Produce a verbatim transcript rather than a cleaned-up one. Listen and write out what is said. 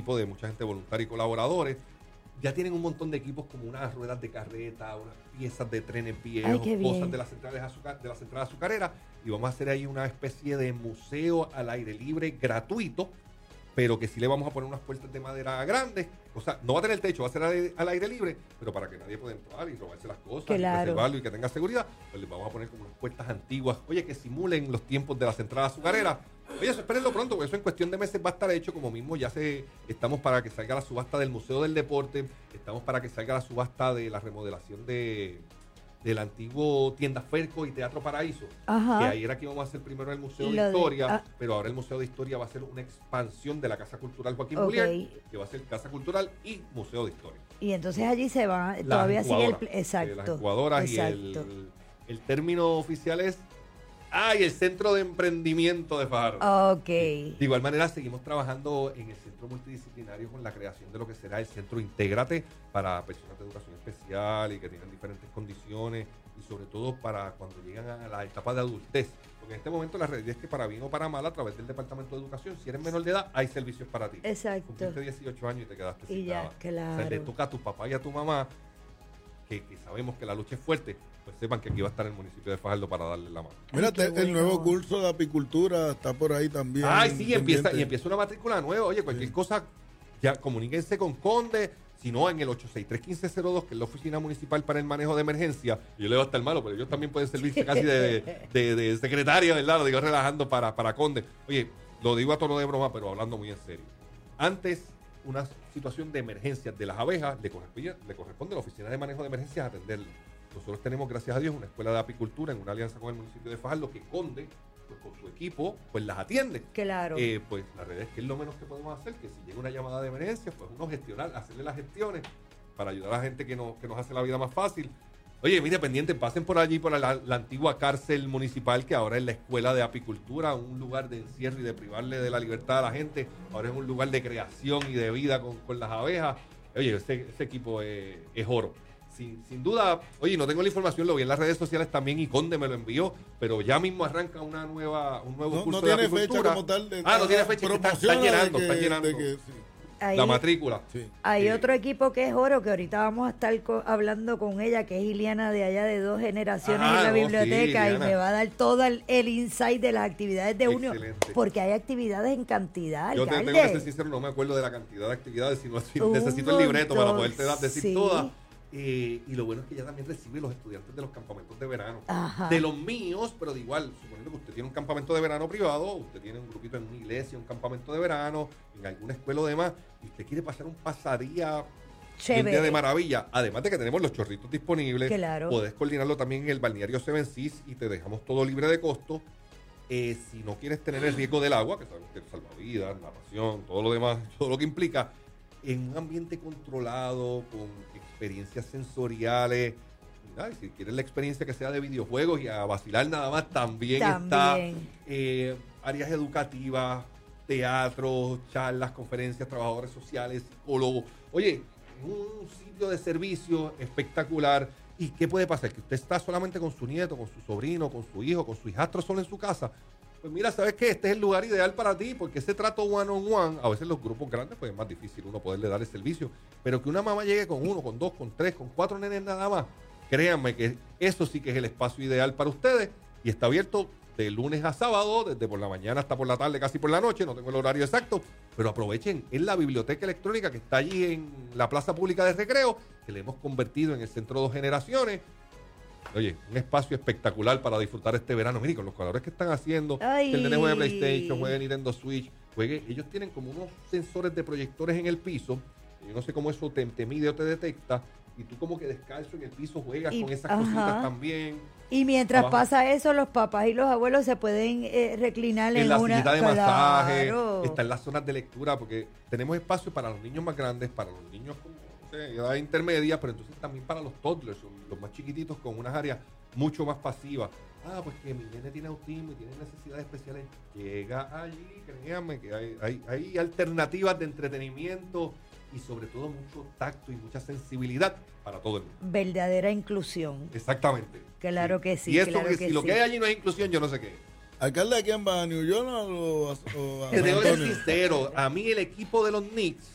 equipo de mucha gente voluntaria y colaboradores. Ya tienen un montón de equipos como unas ruedas de carreta, unas piezas de trenes viejos, Ay, cosas de las centrales azucar, de la central azucarera, y vamos a hacer ahí una especie de museo al aire libre gratuito, pero que sí le vamos a poner unas puertas de madera grandes. O sea, no va a tener techo, va a ser al, al aire libre, pero para que nadie pueda entrar y robarse las cosas, claro, y preservarlo y que tenga seguridad, pues le vamos a poner como unas puertas antiguas, oye, que simulen los tiempos de la central azucarera. Oye, eso espérenlo pronto, porque eso en cuestión de meses va a estar hecho, como mismo ya se estamos para que salga la subasta del Museo del Deporte, estamos para que salga la subasta de la remodelación de del antiguo Tienda Ferco y Teatro Paraíso. Ajá. Que ahí era que íbamos a hacer primero el Museo Lo de Historia, de, ah. pero ahora el Museo de Historia va a ser una expansión de la Casa Cultural Joaquín Okay. Mulier, que va a ser Casa Cultural y Museo de Historia. Y entonces allí se va, Las todavía sigue el... incubadoras, Exacto. eh, las incubadoras y exacto. el, el término oficial es Ah, y el Centro de Emprendimiento de Fajardo. Ok. De igual manera, seguimos trabajando en el Centro Multidisciplinario con la creación de lo que será el Centro Intégrate para personas de educación especial y que tengan diferentes condiciones y sobre todo para cuando llegan a la etapa de adultez. Porque en este momento la realidad es que para bien o para mal, a través del Departamento de Educación, si eres menor de edad, hay servicios para ti. Exacto. Cumpliste dieciocho años y te quedaste Y sin ya, nada. claro. O sea, te toca a tu papá y a tu mamá, que, que sabemos que la lucha es fuerte, pues sepan que aquí va a estar el municipio de Fajardo para darle la mano. Mira, Ay, qué el bueno. nuevo curso de apicultura está por ahí también. Ay, sí, empieza, pendiente. y empieza una matrícula nueva. Oye, cualquier Sí. cosa, ya comuníquense con Conde, si no, en el ocho seis tres, uno cinco cero dos, que es la Oficina Municipal para el Manejo de Emergencia. Yo le voy a estar malo, pero ellos también pueden servirse casi de, de, de secretaria, ¿verdad? Lo digo relajando para, para Conde. Oye, lo digo a tono de broma, pero hablando muy en serio. Antes, una situación de emergencia de las abejas, le corresponde, le corresponde a la Oficina de Manejo de Emergencias atenderlo. Nosotros tenemos, gracias a Dios, una escuela de apicultura en una alianza con el municipio de Fajardo que Conde, pues con su equipo, pues las atiende. Claro. Eh, pues la realidad es que es lo menos que podemos hacer, que si llega una llamada de emergencia, pues uno gestionar, hacerle las gestiones para ayudar a la gente que, no, que nos hace la vida más fácil. Oye, mire, pendiente, pasen por allí, por la, la antigua cárcel municipal, que ahora es la escuela de apicultura, un lugar de encierro y de privarle de la libertad a la gente. Ahora es un lugar de creación y de vida con, con las abejas. Oye, ese, ese equipo es, es oro. Sin, sin duda, oye, no tengo la información, lo vi en las redes sociales también y Conde me lo envió, pero ya mismo arranca una nueva, un nuevo No, curso no de tiene apicultura. fecha como tal. De, ah, no tiene fecha, está, está llenando, que, está llenando de que, sí. Ahí, la matrícula. Sí. hay Eh, otro equipo que es oro, que ahorita vamos a estar co- hablando con ella, que es Iliana de allá de dos generaciones Ah, en la no, sí, biblioteca, y Iliana. me va a dar todo el, el insight de las actividades de Unio, Excelente. porque hay actividades en cantidad, Yo te, alcalde. tengo que ser sincero, no me acuerdo de la cantidad de actividades, sino si Un necesito el libreto para montón, poderte dar, decir sí. todas. Eh, y lo bueno es que ella también recibe los estudiantes de los campamentos de verano. Ajá. De los míos, pero de igual, suponiendo que usted tiene un campamento de verano privado, usted tiene un grupito en una iglesia, un campamento de verano, en alguna escuela o demás, y usted quiere pasar un pasadía Chévere. un día de maravilla, además de que tenemos los chorritos disponibles, Claro. podés coordinarlo también en el balneario Seven Seas y te dejamos todo libre de costo. Eh, si no quieres tener el riesgo del agua, que sabemos que es salvavidas, natación, todo lo demás, todo lo que implica, en un ambiente controlado, con experiencias sensoriales. Mira, y si quieres la experiencia que sea de videojuegos y a vacilar nada más, también, También. está. Eh, áreas educativas, teatro, charlas, conferencias, trabajadores sociales, psicólogos. Oye, un sitio de servicio espectacular. ¿Y qué puede pasar? Que usted está solamente con su nieto, con su sobrino, con su hijo, con su hijastro solo en su casa. Pues mira, ¿sabes qué? Este es el lugar ideal para ti, porque ese trato one on one, a veces los grupos grandes, pues es más difícil uno poderle dar el servicio, pero que una mamá llegue con uno, con dos, con tres, con cuatro nenes nada más, créanme que eso sí que es el espacio ideal para ustedes, y está abierto de lunes a sábado, desde por la mañana hasta por la tarde, casi por la noche, no tengo el horario exacto, pero aprovechen, es la biblioteca electrónica que está allí en la Plaza Pública de Recreo, que le hemos convertido en el centro de dos generaciones. Oye, un espacio espectacular para disfrutar este verano. Mire, con los calores que están haciendo, Ay. que el nene juegue PlayStation, juegue Nintendo Switch, juegue. Ellos tienen como unos sensores de proyectores en el piso. Yo no sé cómo eso te, te mide o te detecta. Y tú como que descalzo en el piso juegas Y- con esas ajá. cositas también. Y mientras Abajo. pasa eso, los papás y los abuelos se pueden eh, reclinar en, En la una... sillita de masaje, Claro. está en las zonas de lectura, porque tenemos espacio para los niños más grandes, para los niños con no sé, edad intermedia, pero entonces también para los toddlers, los más chiquititos, con unas áreas mucho más pasivas. Ah, pues que mi nene tiene autismo y tiene necesidades especiales. Llega allí, créanme que hay, hay, hay alternativas de entretenimiento y sobre todo mucho tacto y mucha sensibilidad para todo el mundo. Verdadera inclusión. Exactamente. Claro que sí, Y eso, claro que que si lo sí. que hay allí no es inclusión, yo no sé qué es. ¿Alcalde a quién va? ¿A New York o a, o a Te San debo ser Antonio? sincero, a mí el equipo de los Knicks